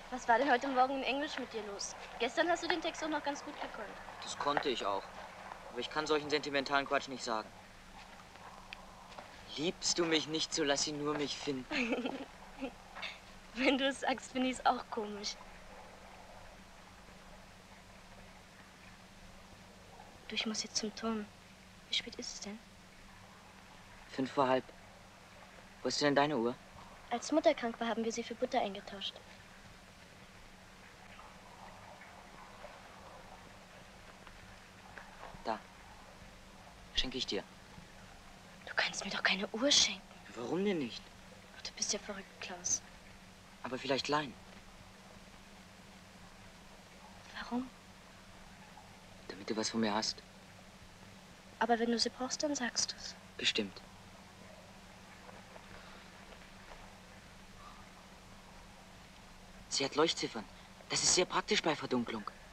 Was war denn heute Morgen in Englisch mit dir los? Gestern hast du den Text doch noch ganz gut gekonnt. Das konnte ich auch. Aber ich kann solchen sentimentalen Quatsch nicht sagen. Liebst du mich nicht, so lass sie nur mich finden. Wenn du es sagst, finde ich es auch komisch. Du, ich muss jetzt zum Turnen. Wie spät ist es denn? 5:05. Wo ist denn deine Uhr? Als Mutter krank war, haben wir sie für Butter eingetauscht. Da. Schenke ich dir. Du kannst mir doch keine Uhr schenken. Warum denn nicht? Ach, du bist ja verrückt, Klaus. Aber vielleicht leihen. Warum? Damit du was von mir hast. Aber wenn du sie brauchst, dann sagst du es. Bestimmt. Sie hat Leuchtziffern. Das ist sehr praktisch bei Verdunklung.